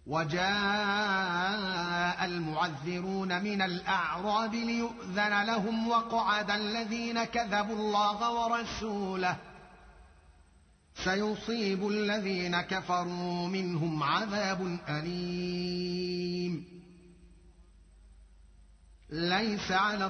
وجاء المعذرون من الأعراب ليؤذن لهم وقعد الذين كذبوا الله ورسوله سيصيب الذين كفروا منهم عذاب أليم. ليس على